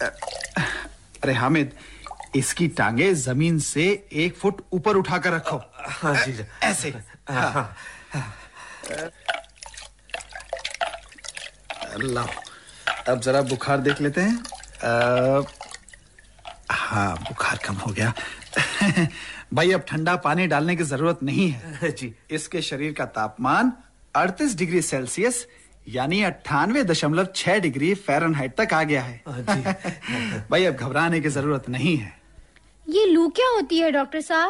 अरे हामिद, इसकी टांगे जमीन से 1 फुट ऊपर उठाकर रखो। हाँ जी। ऐसे। हाँ। लो, अब जरा बुखार देख लेते हैं। हाँ, बुखार कम हो गया। भाई, अब ठंडा पानी डालने की जरूरत नहीं है जी। इसके शरीर का तापमान 38 डिग्री सेल्सियस यानी 98.6 डिग्री फ़ारेनहाइट तक आ गया है। जी। भाई, अब घबराने की जरूरत नहीं है। ये लू क्या होती है डॉक्टर साहब?